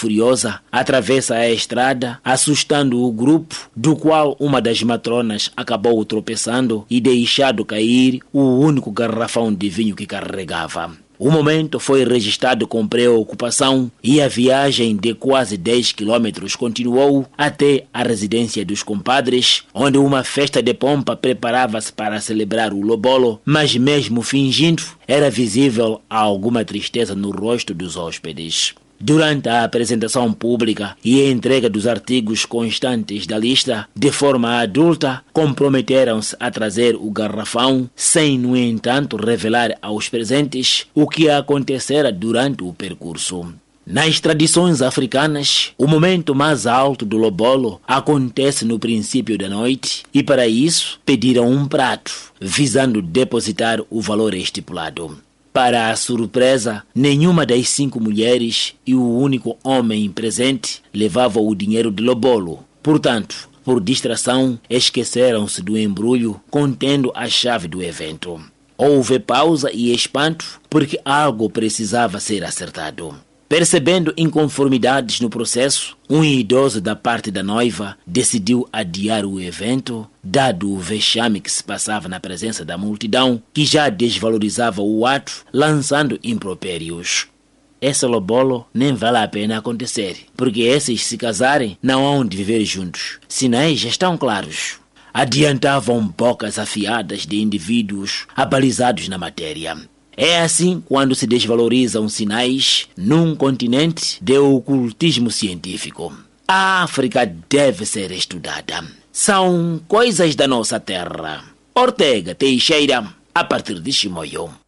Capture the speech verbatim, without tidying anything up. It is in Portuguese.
furiosa, atravessa a estrada, assustando o grupo, do qual uma das matronas acabou tropeçando e deixando cair o único garrafão de vinho que carregava. O momento foi registrado com preocupação e a viagem de quase dez quilômetros continuou até a residência dos compadres, onde uma festa de pompa preparava-se para celebrar o lobolo, mas mesmo fingindo, era visível alguma tristeza no rosto dos hóspedes. Durante a apresentação pública e a entrega dos artigos constantes da lista, de forma adulta, comprometeram-se a trazer o garrafão, sem, no entanto, revelar aos presentes o que acontecera durante o percurso. Nas tradições africanas, o momento mais alto do lobolo acontece no princípio da noite e, para isso, pediram um prato, visando depositar o valor estipulado. Para a surpresa, nenhuma das cinco mulheres e o único homem presente levava o dinheiro de lobolo. Portanto, por distração, esqueceram-se do embrulho contendo a chave do evento. Houve pausa e espanto porque algo precisava ser acertado. Percebendo inconformidades no processo, um idoso da parte da noiva decidiu adiar o evento, dado o vexame que se passava na presença da multidão, que já desvalorizava o ato, lançando impropérios. Esse lobolo nem vale a pena acontecer, porque esses, se casarem, não hão de viver juntos. Sinais já estão claros. Adiantavam bocas afiadas de indivíduos abalizados na matéria. É assim quando se desvalorizam sinais num continente de ocultismo científico. A África deve ser estudada. São coisas da nossa terra. Ortega Teixeira, a partir de Chimoio.